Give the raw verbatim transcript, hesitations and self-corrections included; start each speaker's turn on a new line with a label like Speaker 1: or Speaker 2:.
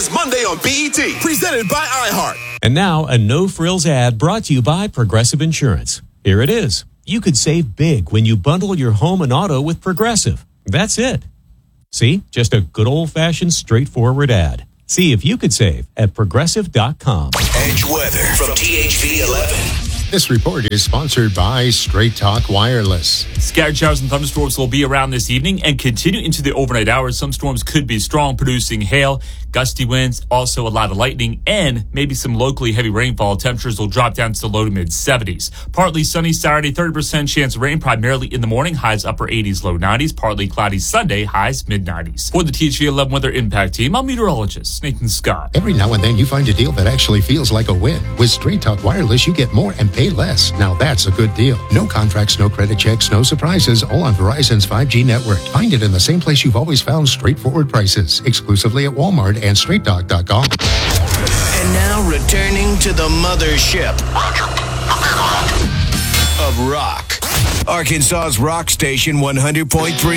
Speaker 1: is Monday on B E T, presented by iHeart.
Speaker 2: And now, a no-frills ad brought to you by Progressive Insurance. Here it is. You could save big when you bundle your home and auto with Progressive. That's it. See? Just a good old-fashioned, straightforward ad. See if you could save at progressive dot com.
Speaker 3: Edge weather from T H V eleven.
Speaker 4: This report is sponsored by Straight Talk Wireless.
Speaker 5: Scattered showers and thunderstorms will be around this evening and continue into the overnight hours. Some storms could be strong, producing hail, gusty winds, also a lot of lightning, and maybe some locally heavy rainfall. Temperatures will drop down to the low to mid seventies. Partly sunny Saturday, thirty percent chance of rain, primarily in the morning. Highs upper eighties, low nineties. Partly cloudy Sunday, highs mid nineties. For the T H V eleven Weather Impact Team, I'm meteorologist Nathan Scott.
Speaker 4: Every now and then you find a deal that actually feels like a win. With Straight Talk Wireless, you get more and pay less. Now that's a good deal. No contracts, no credit checks, no surprises, all on Verizon's five G network. Find it in the same place you've always found straightforward prices, exclusively at Walmart and straight talk dot com.
Speaker 3: And now returning to the mothership of rock. Arkansas's rock station one hundred point three.